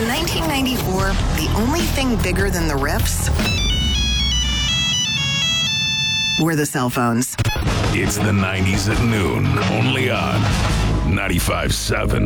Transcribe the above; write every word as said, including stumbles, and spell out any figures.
In nineteen ninety-four, the only thing bigger than the riffs were the cell phones. It's the nineties at noon, only on ninety-five seven.